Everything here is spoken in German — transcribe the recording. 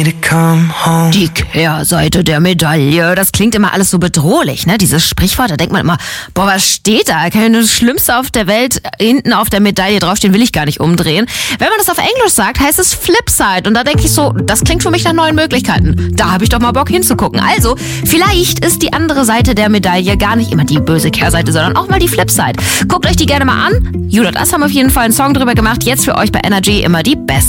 Die Kehrseite der Medaille. Das klingt immer alles so bedrohlich, ne? Dieses Sprichwort, da denkt man immer, boah, was steht da? Kann ja das Schlimmste auf der Welt hinten auf der Medaille draufstehen, will ich gar nicht umdrehen. Wenn man das auf Englisch sagt, heißt es Flipside. Und da denke ich so, das klingt für mich nach neuen Möglichkeiten. Da habe ich doch mal Bock hinzugucken. Also, vielleicht ist die andere Seite der Medaille gar nicht immer die böse Kehrseite, sondern auch mal die Flipside. Guckt euch die gerne mal an. You.Us haben auf jeden Fall einen Song drüber gemacht. Jetzt für euch bei Energy immer die besten